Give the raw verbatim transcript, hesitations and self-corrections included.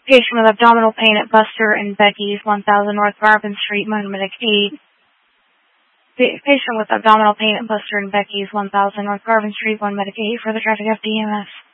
Patient with abdominal pain at Buster and Becky's, one thousand North Garvin Street, Medic eight. Pa- patient with abdominal pain at Buster and Becky's, one thousand North Garvin Street, one Medic eight for the traffic F D M S.